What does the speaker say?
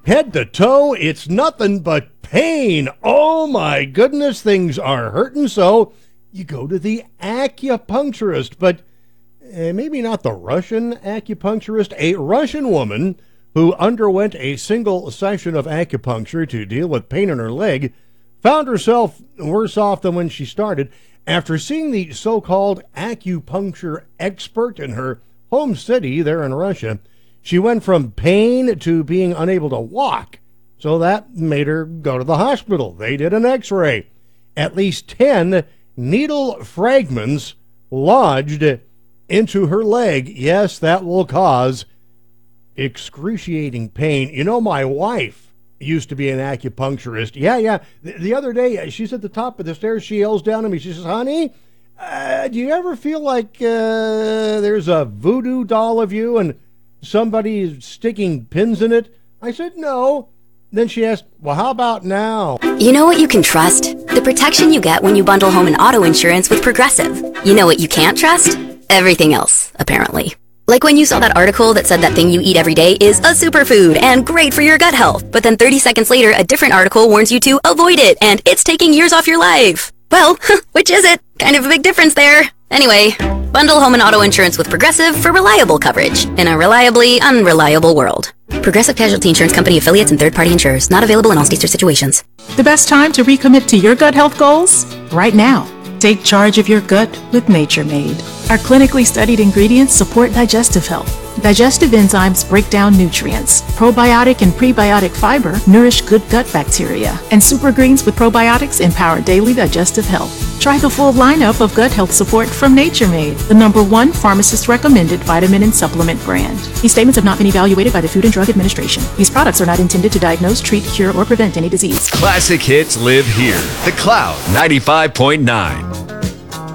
Head to toe, it's nothing but pain. Oh my goodness, things are hurting. So you go to the acupuncturist, but maybe not the Russian acupuncturist. A Russian woman who underwent a single session of acupuncture to deal with pain in her leg found herself worse off than when she started. After seeing the so-called acupuncture expert in her home city there in Russia, she went from pain to being unable to walk. So that made her go to the hospital. They did an x-ray. At least 10 needle fragments lodged into her leg. Yes, that will cause excruciating pain. You know, my wife used to be an acupuncturist. Yeah. The other day, she's at the top of the stairs. She yells down at me. She says, honey, do you ever feel like there's a voodoo doll of you and somebody is sticking pins in it? I said, no. Then she asked, well, how about now? You know what you can trust? The protection you get when you bundle home and auto insurance with Progressive. You know what you can't trust? Everything else, apparently. Like when you saw that article that said that thing you eat every day is a superfood and great for your gut health, but then 30 seconds later, a different article warns you to avoid it and it's taking years off your life. Well, which is it? Kind of a big difference there. Anyway, bundle home and auto insurance with Progressive for reliable coverage in a reliably unreliable world. Progressive Casualty Insurance Company affiliates and third-party insurers. Not available in all states or situations. The best time to recommit to your gut health goals? Right now. Take charge of your gut with Nature Made. Our clinically studied ingredients support digestive health. Digestive enzymes break down nutrients. Probiotic and prebiotic fiber nourish good gut bacteria. And super greens with probiotics empower daily digestive health. Try the full lineup of gut health support from Nature Made, the #1 pharmacist-recommended vitamin and supplement brand. These statements have not been evaluated by the Food and Drug Administration. These products are not intended to diagnose, treat, cure, or prevent any disease. Classic hits live here. The Cloud 95.9.